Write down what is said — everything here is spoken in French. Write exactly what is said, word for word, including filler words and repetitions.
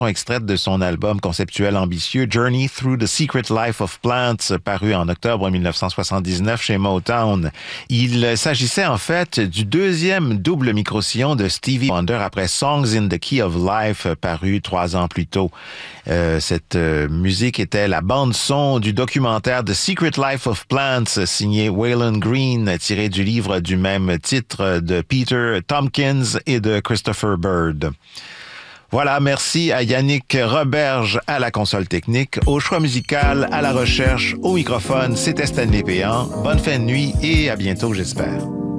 extraite de son album conceptuel ambitieux Journey Through the Secret Life of Plants, paru en octobre mille neuf cent soixante-dix-neuf chez Motown. Il s'agissait en fait du deuxième double micro-sillon de Stevie Wonder après Songs in the Key of Life, paru trois ans plus tôt. Euh, cette euh, musique était la bande-son du documentaire The Secret Life of Plants, signé Waylon Green, tiré du livre du même titre de Peter Tompkins et de Christopher Bird. Voilà, merci à Yannick Roberge à la console technique, au choix musical, à la recherche, au microphone. C'était Stanley Péan. Bonne fin de nuit et à bientôt, j'espère.